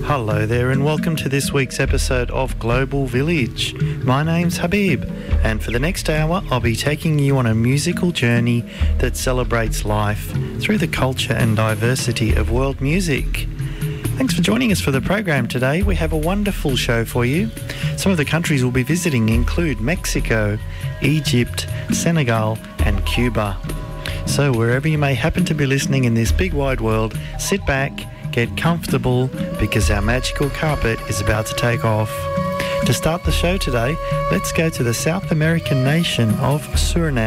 Hello there and welcome to this week's episode of Global Village. My name's Habib and for the next hour I'll be taking you on a musical journey that celebrates life through the culture and diversity of world music. Thanks for joining us for the program today. We have a wonderful show for you. Some of the countries we'll be visiting include Mexico, Egypt, Senegal and Cuba. So wherever you may happen to be listening in this big wide world, sit back, get comfortable because our magical carpet is about to take off. To start the show today, let's go to the South American nation of Suriname.